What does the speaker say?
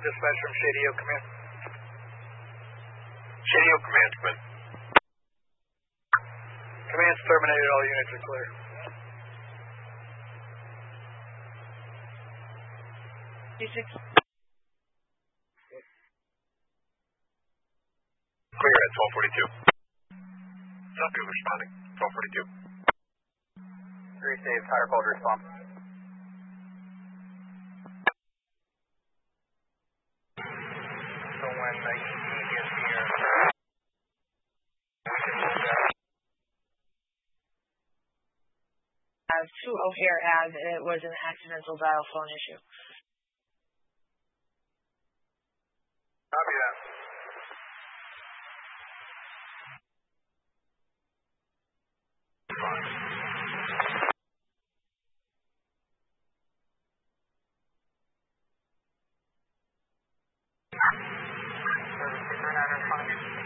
Dispatch from Shady Oak Command. Shady Oak Command, come in. Command's terminated, all units are clear. D6. Clear at 1242. Copy, responding. 1242. 3 saved, higher call to response. So when the ED gets here, To O'Hare Ave, it was an accidental dial phone issue. copy that. Service 239 responding.